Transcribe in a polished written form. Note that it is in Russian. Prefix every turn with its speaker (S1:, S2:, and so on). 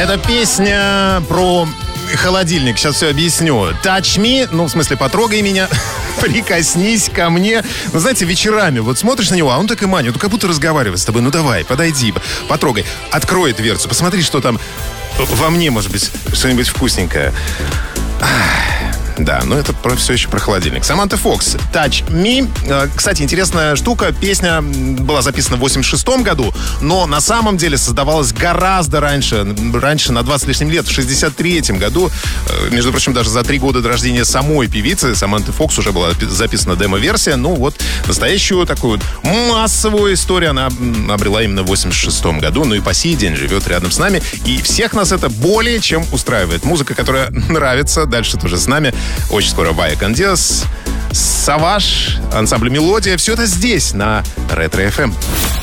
S1: Это песня про холодильник. Сейчас все объясню. Touch me, ну, в смысле, потрогай меня, прикоснись ко мне. Ну, знаете, вечерами вот смотришь на него, а он так и манит, как будто разговаривает с тобой. Ну, давай, подойди, потрогай. Открой дверцу, посмотри, что там во мне, может быть, что-нибудь вкусненькое. Да, но это все еще про холодильник. Саманта Фокс, Touch Me. Кстати, интересная штука. Песня была записана в 86 году, но на самом деле создавалась гораздо раньше, на 20 с лишним лет, в 63-м году. Между прочим, даже за 3 года до рождения самой певицы Саманты Фокс уже была записана демо-версия. Ну вот, настоящую такую массовую историю она обрела именно в 86 году. Ну и по сей день живет рядом с нами. И всех нас это более чем устраивает. Музыка, которая нравится, дальше тоже с нами. Очень скоро Вая Кондес, Саваш, ансамбль «Мелодия». Все это здесь, на Ретро FM.